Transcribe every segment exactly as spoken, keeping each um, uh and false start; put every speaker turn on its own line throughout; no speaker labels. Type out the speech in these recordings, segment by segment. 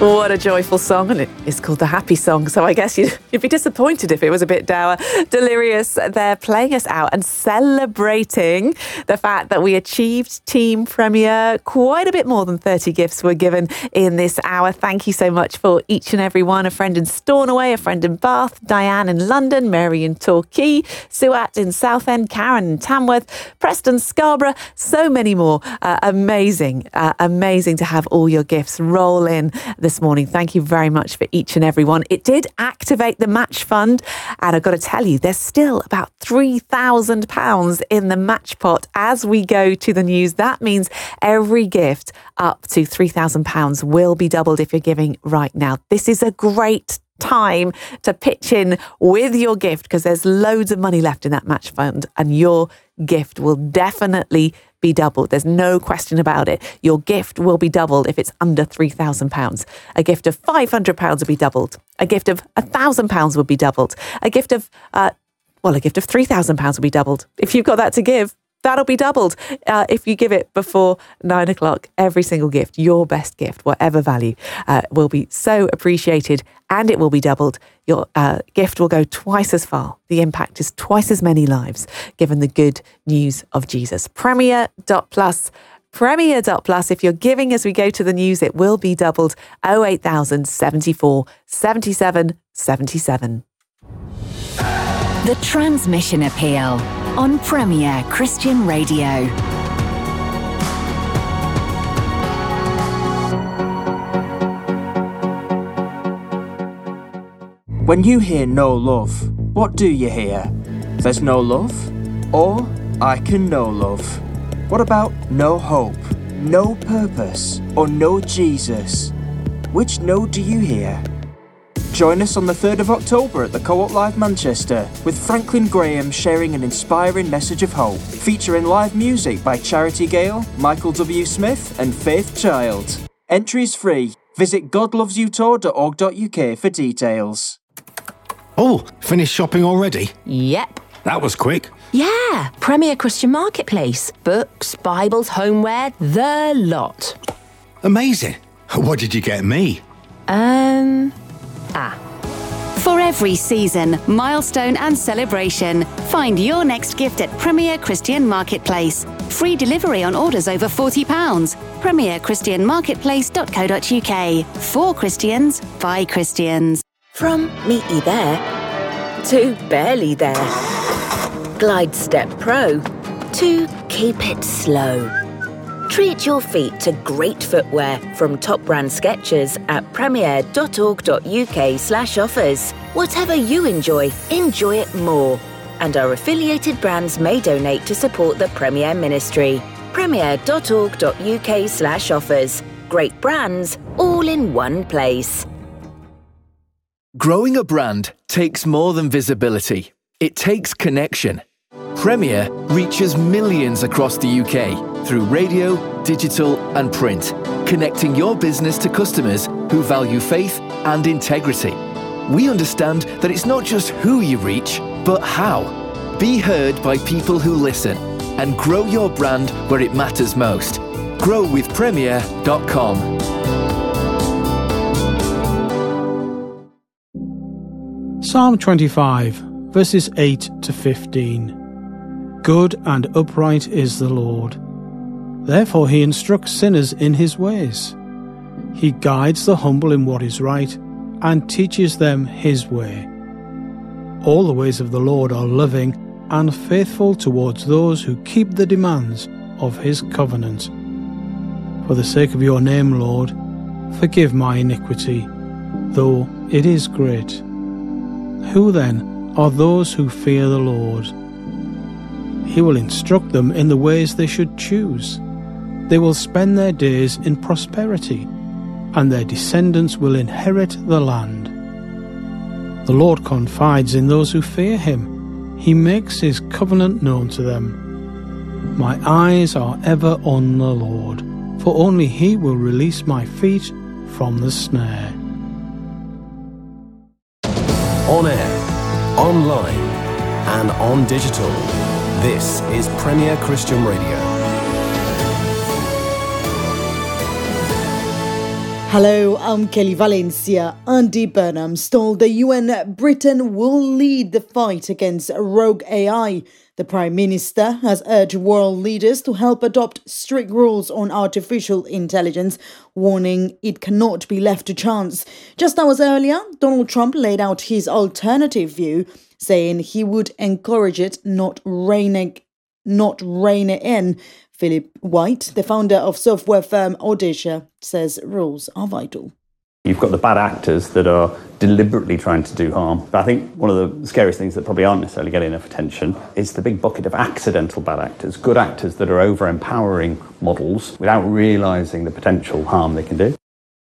What a joyful song, and it is called the Happy Song, so I guess you'd, you'd be disappointed if it was a bit dour. Delirious, they're playing us out and celebrating the fact that we achieved Team Premier. Quite a bit more than thirty gifts were given in this hour. Thank you so much for each and every one. A friend in Stornoway, a friend in Bath, Diane in London, Mary in Torquay, Suat in Southend, Karen in Tamworth, Preston, Scarborough, so many more. Uh, amazing, uh, amazing to have all your gifts roll in this morning. Thank you very much for each and every one. It did activate the match fund, and I've got to tell you, there's still about three thousand pounds in the match pot as we go to the news. That means every gift up to three thousand pounds will be doubled if you're giving right now. This is a great time to pitch in with your gift because there's loads of money left in that match fund, and your gift will definitely be doubled. There's no question about it. Your gift will be doubled if it's under three thousand pounds. A gift of five hundred pounds will be doubled. A gift of one thousand pounds will be doubled. A gift of, uh, well, a gift of three thousand pounds will be doubled. If you've got that to give, that'll be doubled uh, if you give it before nine o'clock. Every single gift, your best gift, whatever value, uh, will be so appreciated, and it will be doubled. Your uh, gift will go twice as far. The impact is twice as many lives, given the good news of Jesus. Premier dot plus. Premier dot plus. If you're giving as we go to the news, it will be doubled. oh eight thousand seventy-four seventy-seven seventy-seven.
The Transmission Appeal on Premier Christian Radio.
When you hear no love, what do you hear? There's no love? Or I can know love? What about no hope, no purpose, or no Jesus? Which no do you hear? Join us on the third of October at the Co-op Live Manchester with Franklin Graham sharing an inspiring message of hope, featuring live music by Charity Gale, Michael W. Smith and Faith Child. Entry is free. Visit god loves you tour dot org dot u k for details.
Oh, finished shopping already?
Yep.
That was quick.
Yeah, Premier Christian Marketplace. Books, Bibles, homeware, the lot.
Amazing. What did you get me?
Um... Ah.
For every season, milestone and celebration, find your next gift at Premier Christian Marketplace. Free delivery on orders over forty pounds. premier christian marketplace dot co dot u k. For Christians, by Christians.
From neatly there to barely there. Glide Step Pro to keep it slow. Treat your feet to great footwear from top brand Skechers at premier dot org dot u k slash offers. Whatever you enjoy, enjoy it more. And our affiliated brands may donate to support the Premier Ministry. premier dot org dot u k slash offers. Great brands, all in one place.
Growing a brand takes more than visibility. It takes connection. Premier reaches millions across the U K through radio, digital and print, connecting your business to customers who value faith and integrity. We understand that it's not just who you reach, but how. Be heard by people who listen and grow your brand where it matters most. grow with premier dot com.
Psalm twenty-five, verses eight to fifteen. Good and upright is the Lord. Therefore he instructs sinners in his ways. He guides the humble in what is right, and teaches them his way. All the ways of the Lord are loving and faithful towards those who keep the demands of his covenant. For the sake of your name, Lord, forgive my iniquity, though it is great. Who then are those who fear the Lord? He will instruct them in the ways they should choose. They will spend their days in prosperity, and their descendants will inherit the land. The Lord confides in those who fear him. He makes his covenant known to them. My eyes are ever on the Lord, for only he will release my feet from the snare.
On air, online, and on digital. This is Premier Christian Radio.
Hello, I'm Kelly Valencia. Andy Burnham told the U N Britain will lead the fight against rogue A I. The Prime Minister has urged world leaders to help adopt strict rules on artificial intelligence, warning it cannot be left to chance. Just hours earlier, Donald Trump laid out his alternative view, saying he would encourage it, not rein it, not rein it in. Philip White, the founder of software firm Audacia, says rules are vital.
You've got the bad actors that are deliberately trying to do harm. But I think one of the scariest things that probably aren't necessarily getting enough attention is the big bucket of accidental bad actors, good actors that are over-empowering models without realising the potential harm they can do.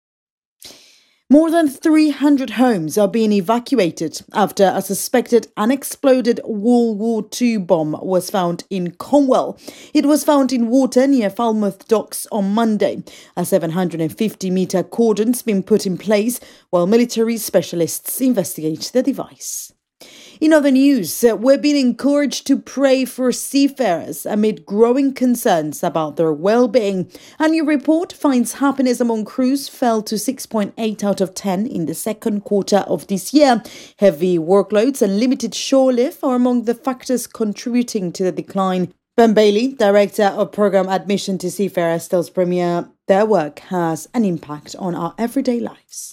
More than three hundred homes are being evacuated after a suspected unexploded World War Two bomb was found in Cornwall. It was found in water near Falmouth Docks on Monday. A seven hundred fifty metre cordon's been put in place while military specialists investigate the device. In other news, uh, we're being encouraged to pray for seafarers amid growing concerns about their well-being. A new report finds happiness among crews fell to six point eight out of ten in the second quarter of this year. Heavy workloads and limited shore life are among the factors contributing to the decline. Ben Bailey, Director of Programme Admission to Seafarers, tells Premier their work has an impact on our everyday lives.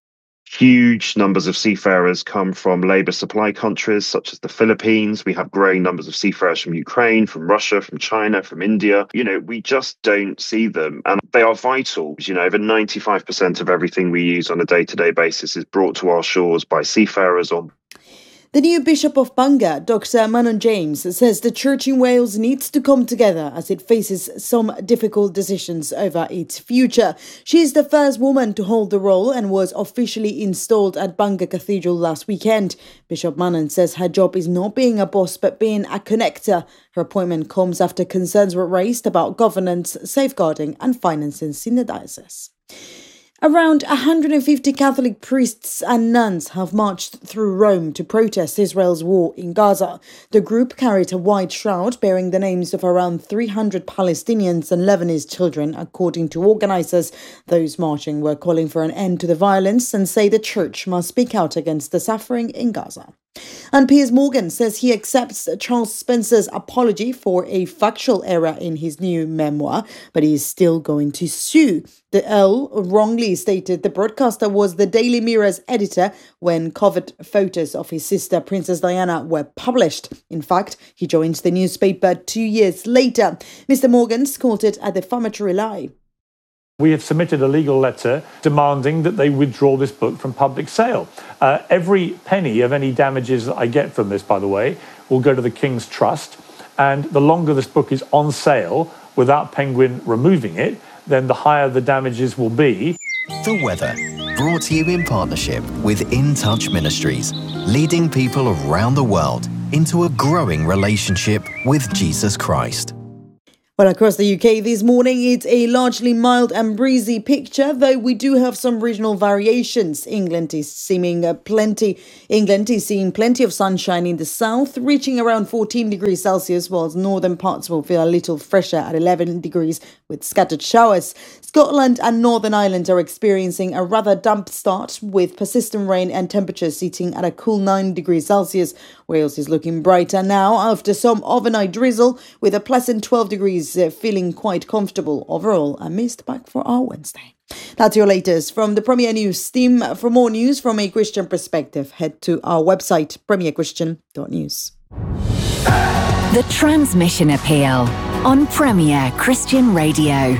Huge numbers of seafarers come from labour supply countries such as the Philippines. We have growing numbers of seafarers from Ukraine, from Russia, from China, from India. You know, we just don't see them, and they are vital. You know, over ninety-five percent of everything we use on a day-to-day basis is brought to our shores by seafarers on.
The new Bishop of Bangor, Doctor Manon James, says the church in Wales needs to come together as it faces some difficult decisions over its future. She is the first woman to hold the role and was officially installed at Bangor Cathedral last weekend. Bishop Manon says her job is not being a boss but being a connector. Her appointment comes after concerns were raised about governance, safeguarding and finances in the diocese. Around one hundred fifty Catholic priests and nuns have marched through Rome to protest Israel's war in Gaza. The group carried a white shroud bearing the names of around three hundred Palestinians and Lebanese children, according to organisers. Those marching were calling for an end to the violence and say the church must speak out against the suffering in Gaza. And Piers Morgan says he accepts Charles Spencer's apology for a factual error in his new memoir, but he is still going to sue. The Earl wrongly stated the broadcaster was the Daily Mirror's editor when covert photos of his sister Princess Diana were published. In fact, he joined the newspaper two years later. Mister Morgan called it a defamatory lie.
We have submitted a legal letter demanding that they withdraw this book from public sale. Uh, every penny of any damages that I get from this, by the way, will go to the King's Trust. And the longer this book is on sale without Penguin removing it, then the higher the damages will be.
The weather, brought to you in partnership with In Touch Ministries, leading people around the world into a growing relationship with Jesus Christ.
Well, across the U K this morning, it's a largely mild and breezy picture, though we do have some regional variations. England is seeming uh, plenty. England is seeing plenty of sunshine in the south, reaching around fourteen degrees Celsius, whilst northern parts will feel a little fresher at eleven degrees with scattered showers. Scotland and Northern Ireland are experiencing a rather damp start, with persistent rain and temperatures sitting at a cool nine degrees Celsius. Wales is looking brighter now after some overnight drizzle, with a pleasant twelve degrees. Uh, feeling quite comfortable overall. A mist back for our Wednesday. That's your latest from the Premier News team. For more news from a Christian perspective, head to our website, premier christian dot news.
The Transmission Appeal on Premier Christian Radio.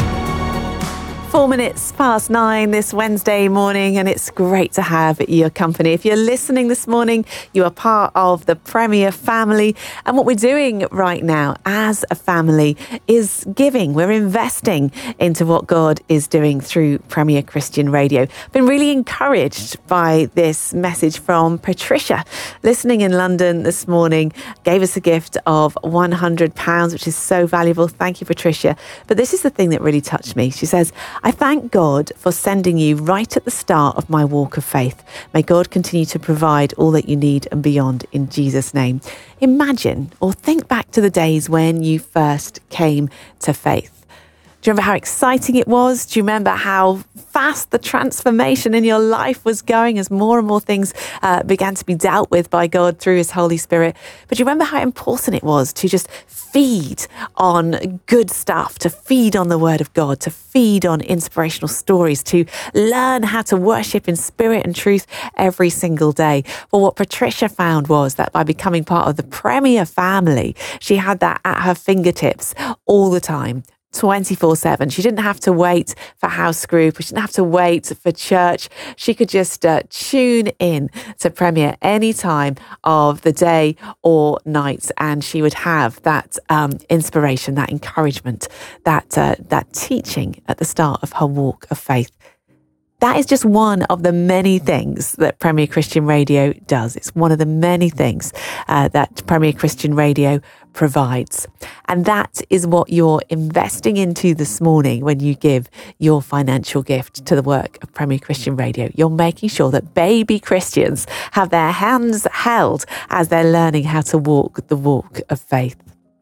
Four minutes past nine this Wednesday morning, and it's great to have your company. If you're listening this morning, you are part of the Premier family. And what we're doing right now as a family is giving. We're investing into what God is doing through Premier Christian Radio. Been really encouraged by this message from Patricia, listening in London this morning, gave us a gift of one hundred pounds, which is so valuable. Thank you, Patricia. But this is the thing that really touched me. She says, I thank God for sending you right at the start of my walk of faith. May God continue to provide all that you need and beyond in Jesus' name. Imagine or think back to the days when you first came to faith. Do you remember how exciting it was? Do you remember how fast the transformation in your life was going as more and more things uh, began to be dealt with by God through his Holy Spirit? But do you remember how important it was to just feed on good stuff, to feed on the Word of God, to feed on inspirational stories, to learn how to worship in spirit and truth every single day? Well, what Patricia found was that by becoming part of the Premier family, she had that at her fingertips all the time. twenty-four seven. She didn't have to wait for house group. She didn't have to wait for church. She could just uh, tune in to Premier any time of the day or night, and she would have that um, inspiration, that encouragement, that uh, that teaching at the start of her walk of faith. That is just one of the many things that Premier Christian Radio does. It's one of the many things uh, that Premier Christian Radio provides. And that is what you're investing into this morning when you give your financial gift to the work of Premier Christian Radio. You're making sure that baby Christians have their hands held as they're learning how to walk the walk of faith.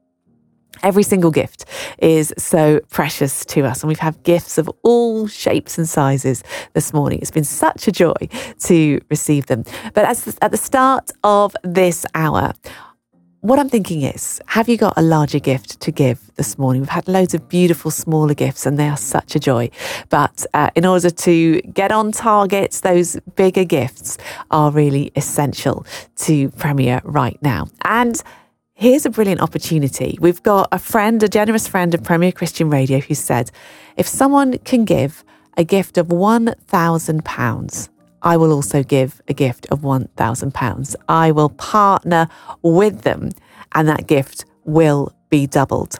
Every single gift is so precious to us, and we've had gifts of all shapes and sizes this morning. It's been such a joy to receive them. But as at the start of this hour, what I'm thinking is, have you got a larger gift to give this morning? We've had loads of beautiful smaller gifts, and they are such a joy. But uh, in order to get on target, those bigger gifts are really essential to Premier right now. And here's a brilliant opportunity. We've got a friend, a generous friend of Premier Christian Radio, who said, if someone can give a gift of one thousand pounds, I will also give a gift of one thousand pounds. I will partner with them, and that gift will be doubled.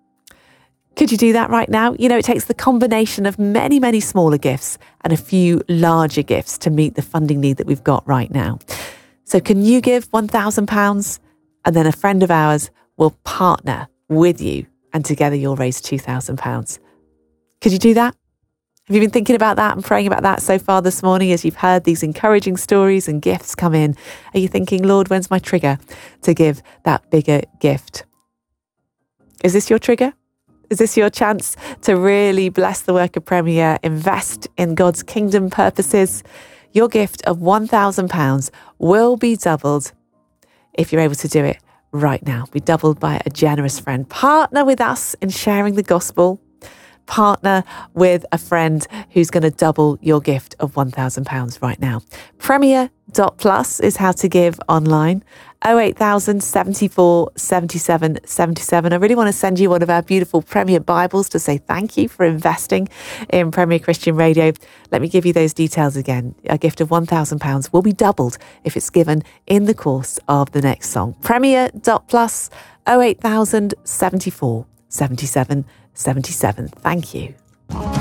Could you do that right now? You know, it takes the combination of many, many smaller gifts and a few larger gifts to meet the funding need that we've got right now. So can you give one thousand pounds? And then a friend of ours will partner with you, and together you'll raise two thousand pounds. Could you do that? Have you been thinking about that and praying about that so far this morning as you've heard these encouraging stories and gifts come in? Are you thinking, Lord, when's my trigger to give that bigger gift? Is this your trigger? Is this your chance to really bless the work of Premier, invest in God's kingdom purposes? Your gift of one thousand pounds will be doubled if you're able to do it right now. Be doubled by a generous friend. Partner with us in sharing the gospel. Partner with a friend who's going to double your gift of one thousand pounds right now. Premier dot plus is how to give online. oh eight thousand, seventy-four, seventy-seven, seventy-seven. I really want to send you one of our beautiful Premier Bibles to say thank you for investing in Premier Christian Radio. Let me give you those details again. A gift of one thousand pounds will be doubled if it's given in the course of the next song. Premier dot plus, oh eight thousand, seventy-four, seventy-seven, seventy-seven. Thank you.